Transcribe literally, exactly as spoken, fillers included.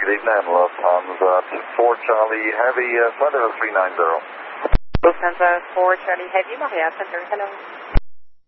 evening, Lufthansa four Charlie Heavy, uh, flight level three nine zero. Lufthansa four Charlie Heavy, Maria Center, hello.